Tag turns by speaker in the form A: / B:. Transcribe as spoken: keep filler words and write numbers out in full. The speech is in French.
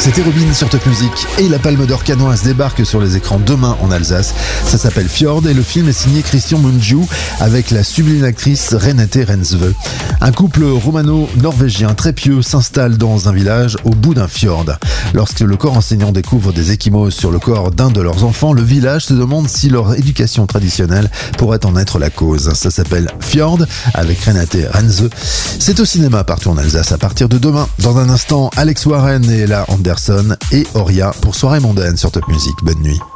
A: C'était Robin sur Top Music et la Palme d'Or canoise débarque sur les écrans demain en Alsace. Ça s'appelle Fjord et le film est signé Christian Mungiu avec la sublime actrice Renate Reinsve. Un couple romano-norvégien très pieux s'installe dans un village au bout d'un fjord. Lorsque le corps enseignant découvre des ecchymoses sur le corps d'un de leurs enfants, le village se demande si leur éducation traditionnelle pourrait en être la cause. Ça s'appelle Fjord avec Renate Reinsve. C'est au cinéma partout en Alsace à partir de demain. Dans un instant, Alex Warren et Ella Anderson et Oria pour Soirée mondaine sur Top Music. Bonne nuit.